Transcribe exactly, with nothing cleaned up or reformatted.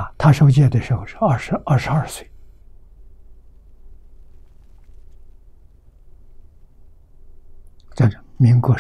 啊，他受戒的时候是二十二十二岁。这是民国